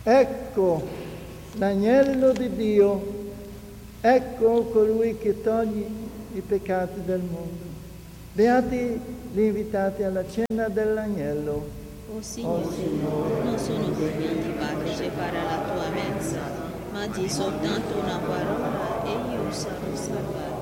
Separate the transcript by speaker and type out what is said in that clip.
Speaker 1: Ecco l'agnello di Dio, ecco colui che toglie i peccati del mondo. Beati gli invitati alla cena dell'agnello.
Speaker 2: O Signore, non sono degno di partecipare alla tua mensa, ma di soltanto una parola e io sarò salvato.